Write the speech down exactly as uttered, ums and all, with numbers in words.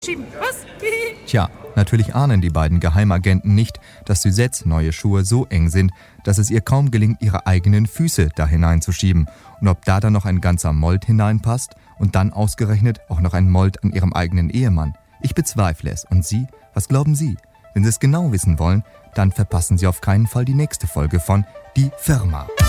Schieben. Was? Tja, natürlich ahnen die beiden Geheimagenten nicht, dass Suzettes neue Schuhe so eng sind, dass es ihr kaum gelingt, ihre eigenen Füße da hineinzuschieben. Und ob da dann noch ein ganzer Mold hineinpasst und dann ausgerechnet auch noch ein Mold an ihrem eigenen Ehemann. Ich bezweifle es. Und Sie? Was glauben Sie? Wenn Sie es genau wissen wollen, dann verpassen Sie auf keinen Fall die nächste Folge von Die Firma.